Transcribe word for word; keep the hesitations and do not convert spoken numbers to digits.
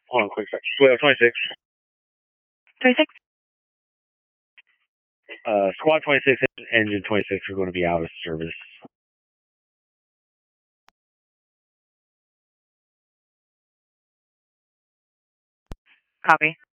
Hold on a quick sec. Squad twenty-six. twenty-six? Uh, Squad twenty-six and Engine twenty-six are going to be out of service. Copy.